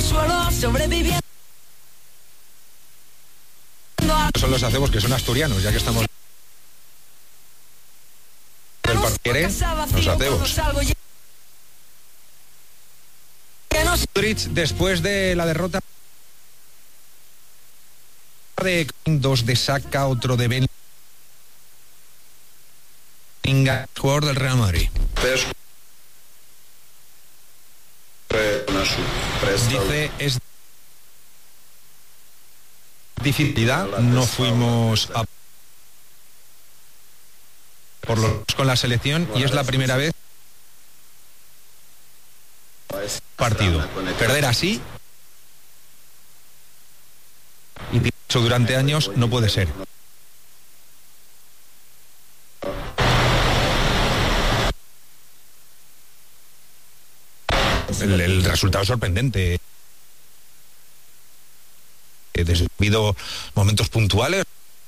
suelo sobreviviendo. Son los acebos que son asturianos, ya que estamos del parquere, los acebos. Modric, después de la derrota de 2 de Saka, otro de Bellingham, jugador del Real Madrid. Dice, es dificultad, no fuimos a por los con la selección y es la primera vez partido. Perder así y dicho durante años no puede ser. El resultado es sorprendente. Debido momentos puntuales.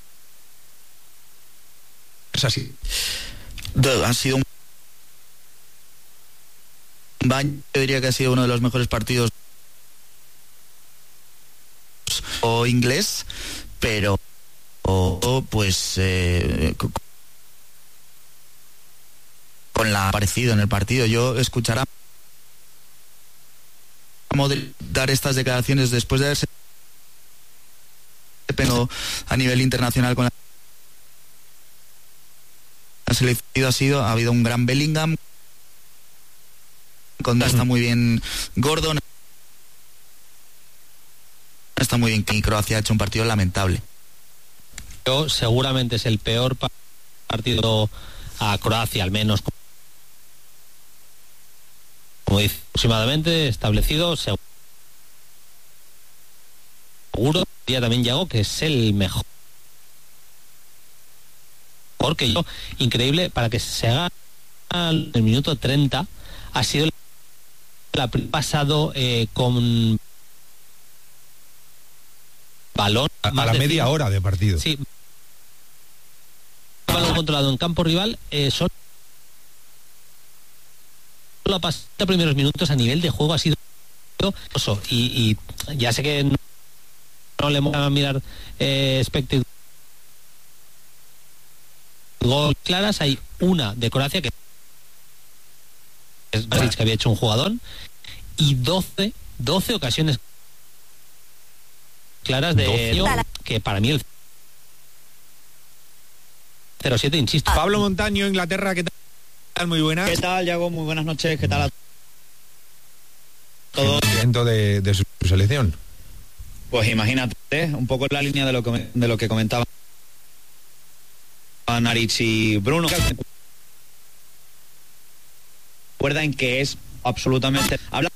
Es así. Ha sido un baño, yo diría que ha sido uno de los mejores partidos o inglés, pero pues con la parecido en el partido. Yo escuchará dar estas declaraciones después de haberse a nivel internacional con la selección. Ha habido un gran Bellingham, está muy bien Gordon, está muy bien, y Croacia ha hecho un partido lamentable. Seguramente es el peor partido a Croacia, al menos como dice, aproximadamente establecido, seguro ya también llegó que es el mejor que yo, increíble, para que se haga el minuto 30 ha sido la pasado con balón a la media hora de partido. Sí, balón controlado en campo rival, solo la pasada primeros minutos a nivel de juego ha sido y ya sé que no le vamos a mirar gol claras. Hay una de Croacia que es Basic, que había hecho un jugadón, y 12 ocasiones claras de que para mí el 0-7, insisto. Pablo Montaño, Inglaterra, ¿qué tal? Muy buenas. ¿Qué tal, Yago? Muy buenas noches. ¿Qué tal a todos? De su selección. Pues imagínate, un poco en la línea de lo que comentaban Naric y Bruno. Recuerden que es absolutamente... Hablan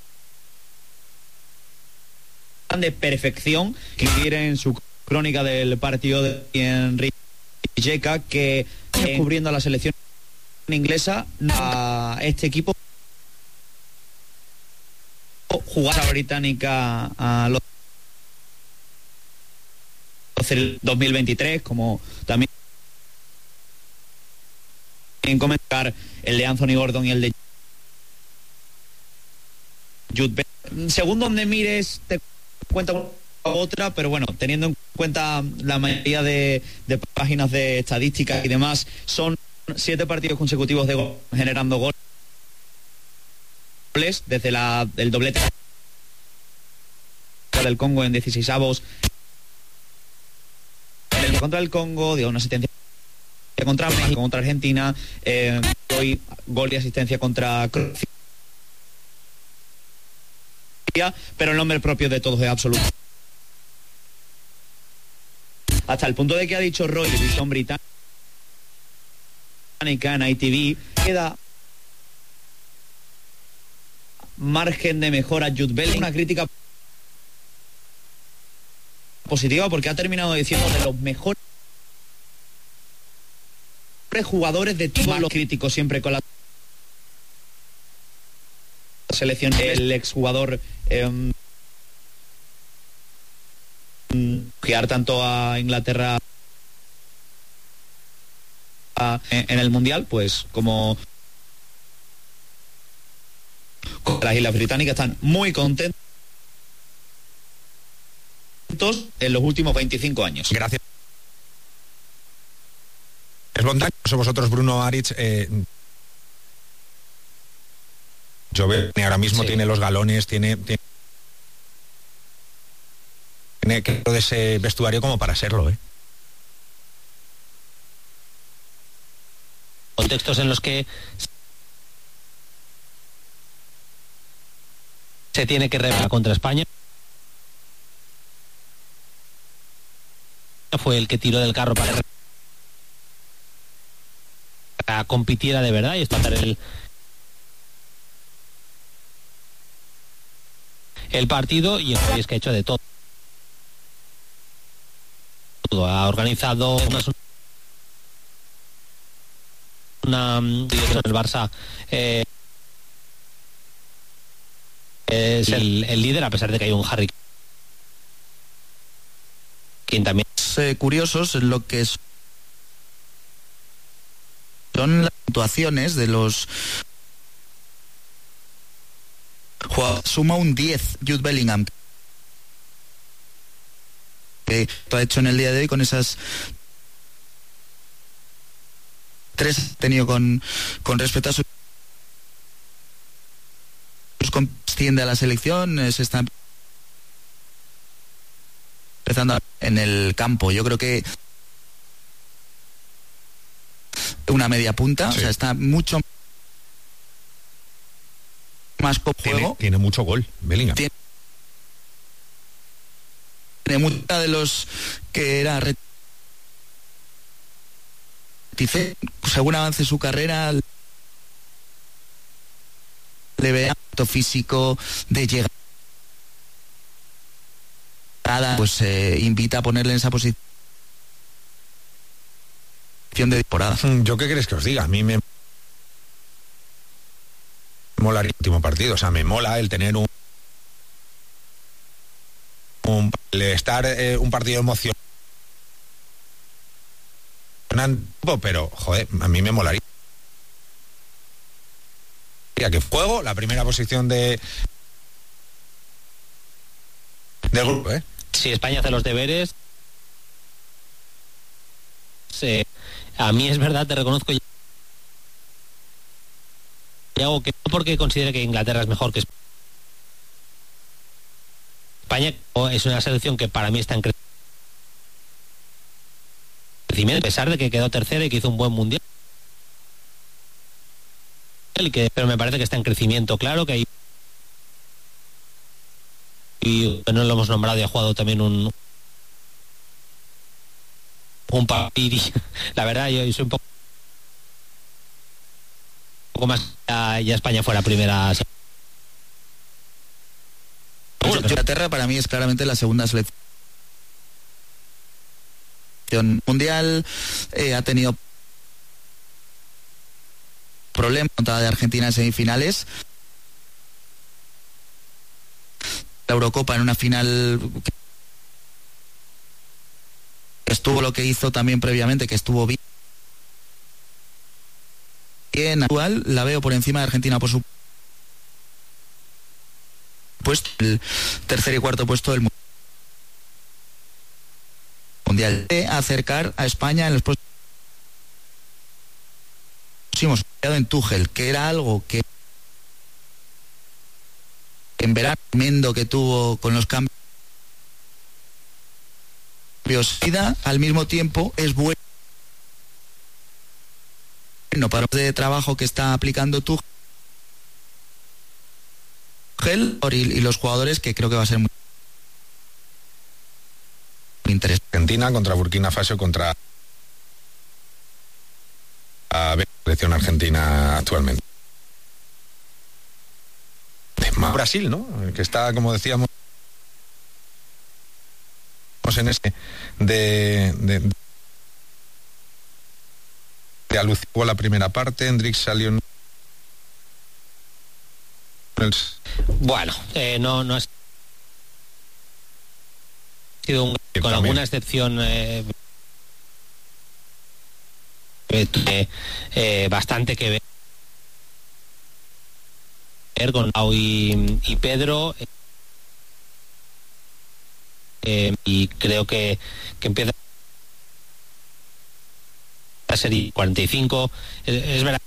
de perfección, que quieren su crónica del partido de Enrique Rijeka, que cubriendo a la selección inglesa, a este equipo jugada británica a los 2023, como también comentar el de Anthony Gordon y el de Jude Bellingham. Según donde mires te cuenta otra, pero bueno, teniendo en cuenta la mayoría de páginas de estadísticas y demás, son 7 partidos consecutivos de gol, generando goles desde el doblete del Congo en 16avos, contra el Congo, dio una asistencia contra México, contra Argentina, hoy gol y asistencia contra Croacia, pero el nombre propio de todos es absoluto. Hasta el punto de que ha dicho Roy, televisión británica en ITV, queda margen de mejora a Jude Bellingham. Una crítica positiva porque ha terminado diciendo de los mejores jugadores de todos los críticos siempre con la selección. El exjugador guiar tanto a Inglaterra en el Mundial, pues como las Islas Británicas están muy contentos puntos en los últimos 25 años. Gracias. Es Bondani, vosotros, Bruno Aritz. Yo veo que ahora mismo tiene los galones, tiene que de ese vestuario como para serlo, Contextos en los que se tiene que revelar contra España. Fue el que tiró del carro para compitiera de verdad y empatar el partido, y es que ha hecho de todo. Ha organizado el Barça es el líder, a pesar de que hay un Harry Kane también. Curiosos en lo que son las puntuaciones de los jugadores. Suma un 10 Jude Bellingham, que lo ha hecho en el día de hoy con esas 3 tenido con respecto a sus asciende a la selección. Se está empezando en el campo. Yo creo que una media punta, sí. O sea, está mucho más con juego. Tiene mucho gol, Bellingham. Tiene mucha de los que era según avance su carrera, le ve acto físico de llegada, pues invita a ponerle en esa posición de temporada. ¿Yo qué queréis que os diga? A mí me mola el último partido, o sea, me mola el tener el estar un partido emocionante, pero joder, a mí me molaría que juego la primera posición del grupo, Si España hace los deberes, a mí es verdad, te reconozco, y hago que no porque considere que Inglaterra es mejor que España, es una selección que para mí está en crecimiento, a pesar de que quedó tercera y que hizo un buen mundial, pero me parece que está en crecimiento, claro, que hay, y no lo hemos nombrado y ha jugado también un partido. La verdad, yo soy un poco más ya España fue la primera. Inglaterra para mí es claramente la segunda selección mundial. Ha tenido problemas contra de Argentina en semifinales, la Eurocopa en una final que estuvo lo que hizo también previamente, que estuvo bien. Actual la veo por encima de Argentina, por su puesto, el tercer y cuarto puesto del mundial, de acercar a España en los próximos en Tuchel, que era algo que en verano tremendo que tuvo con los cambios, al mismo tiempo es bueno para el trabajo que está aplicando Tuchel y los jugadores, que creo que va a ser muy interesante. Argentina contra Burkina Faso, contra la selección argentina actualmente. Brasil, ¿no? Que está, como decíamos, en ese de alucinó la primera parte. Hendrix salió en bueno, no ha sido un, con alguna excepción bastante que ver con Pau y Pedro. y creo que empieza a ser 45. Es verdad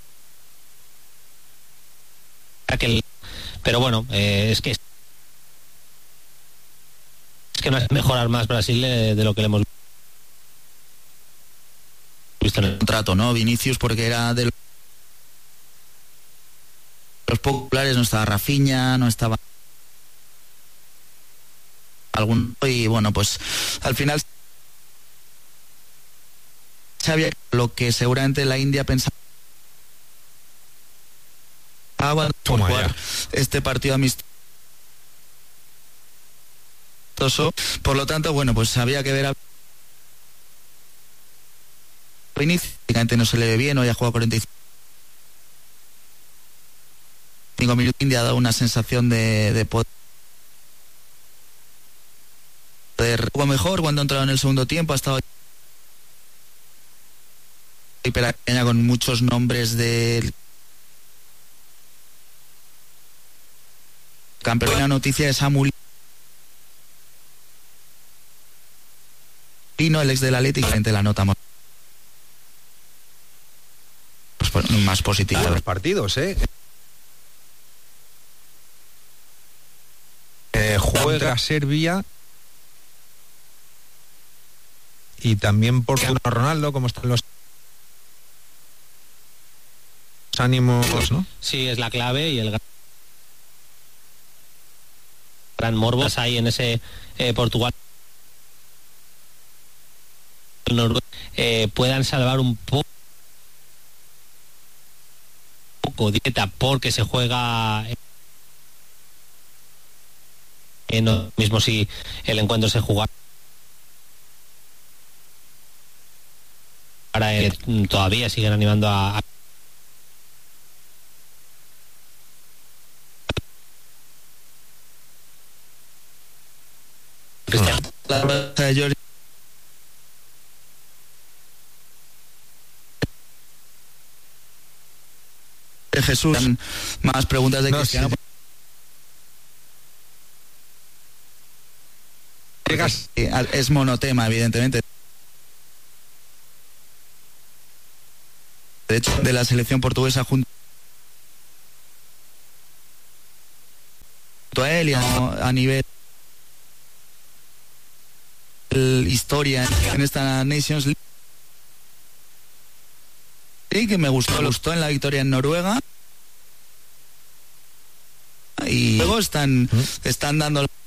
que pero bueno, es que no es mejorar más Brasil de lo que le hemos visto en el contrato, ¿no? Vinicius, porque era de los populares, no estaba Rafinha, no estaba algún, y bueno, pues al final sabía lo que seguramente la India pensaba por jugar este partido amistoso. Por lo tanto, bueno, pues había que ver a Vinicius, no se le ve bien, hoy ha jugado 45 minutos. India ha dado una sensación de poder jugó mejor cuando ha entrado en el segundo tiempo, ha estado hiperactiva con muchos nombres del campeón. La noticia de Samuel, el ex del Atlético, la nota más positiva. Los partidos, juega Serbia y también por Ronaldo, como están los ánimos, ¿no? Sí, es la clave y el gran morbo hay en ese Portugal. Puedan salvar un poco dieta porque se juega en lo mismo si el encuentro se juega para todavía siguen animando a Cristiano. Jesús, más preguntas de Cristiano. Sí. Es monotema, evidentemente. De hecho, de la selección portuguesa junto a él y a nivel historia en esta Nations League, que me gustó en la victoria en Noruega, y luego están dando